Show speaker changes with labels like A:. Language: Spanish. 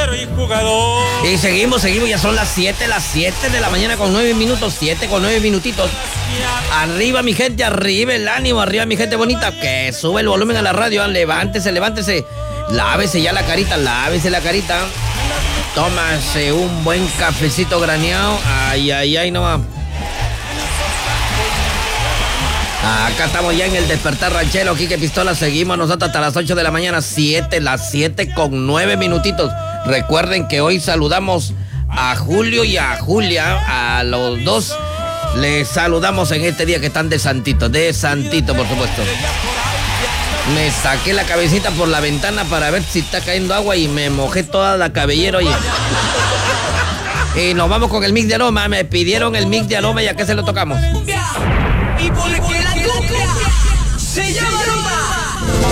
A: caballero y jugador.
B: Y seguimos, ya son las 7 de la mañana con 9 minutos, 7 con 9 minutitos. Arriba mi gente, arriba el ánimo, arriba mi gente bonita, que sube el volumen a la radio, levántese, lávese ya la carita, tómase un buen cafecito graneado, ay, no va. Acá estamos ya en el despertar ranchero, Quique Pistola, seguimos nosotros hasta las 8 de la mañana, las 7 con 9 minutitos. Recuerden que hoy saludamos a Julio y a Julia, a los dos les saludamos en este día que están de santito, por supuesto. Me saqué la cabecita por la ventana para ver si está cayendo agua y me mojé toda la cabellera, oye. Y nos vamos con el mix de aroma, me pidieron el mix de aroma y a qué se lo tocamos.
C: Y porque la cumbia se llama aroma.